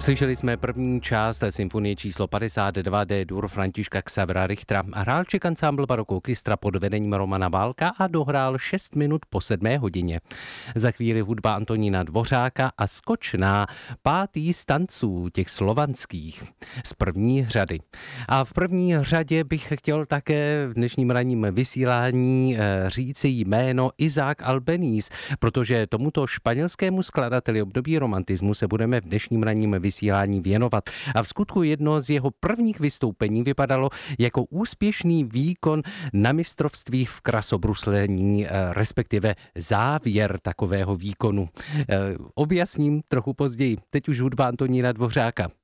Slyšeli jsme první část symfonie číslo 52 D-dur Františka Xavera Richtera. Hrál Czech Ensemble Barok Orchestra pod vedením Romana Válka a dohrál 6 minut po 7 hodině. Za chvíli hudba Antonína Dvořáka a skoč na pátý z tanců těch slovanských z první řady. A v první řadě bych chtěl také v dnešním ranním vysílání říci jméno Isaac Albéniz, protože tomuto španělskému skladateli období romantismu se budeme v dnešním ranním vysílání věnovat. A v skutku jedno z jeho prvních vystoupení vypadalo jako úspěšný výkon na mistrovství v krasobruslení, respektive závěr takového výkonu. Objasním trochu později. Teď už hudba Antonína Dvořáka.